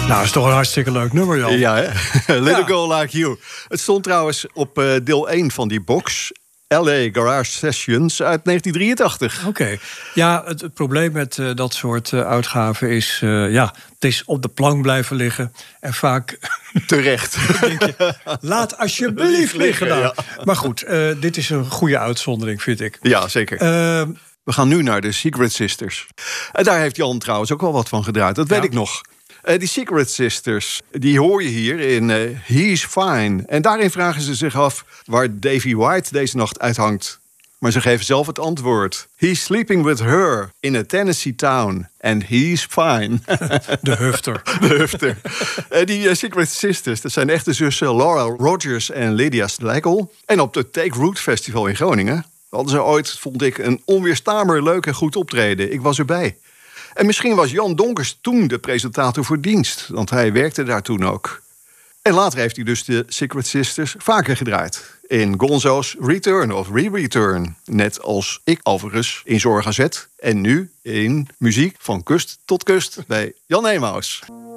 Nou, is toch een hartstikke leuk nummer, Jan. Ja, hè? Little Girl Like You. Het stond trouwens op deel 1 van die box. LA Garage Sessions uit 1983. Oké. Ja, het probleem met dat soort uitgaven is... het is op de plank blijven liggen. En vaak... Terecht. denk je, laat alsjeblieft liggen dan. Ja. Maar goed, dit is een goede uitzondering, vind ik. Ja, zeker. We gaan nu naar de Secret Sisters. En daar heeft Jan trouwens ook wel wat van gedraaid. Dat weet ik nog. Die Secret Sisters, die hoor je hier in He's Fine. En daarin vragen ze zich af waar Davy White deze nacht uithangt. Maar ze geven zelf het antwoord. He's sleeping with her in a Tennessee town. And he's fine. De hufter. De hufter. Die Secret Sisters, dat zijn echte zussen Laura Rogers en Lydia Slagle. En op het Take Root Festival in Groningen hadden ze ooit, vond ik, een onweerstaanbaar leuk en goed optreden. Ik was erbij. En misschien was Jan Donkers toen de presentator voor dienst, want hij werkte daar toen ook. En later heeft hij dus de Secret Sisters vaker gedraaid. In Gonzo's Return of Re-Return. Net als ik overigens in Zorg AZ. En nu in muziek van kust tot kust bij Jan Emaus.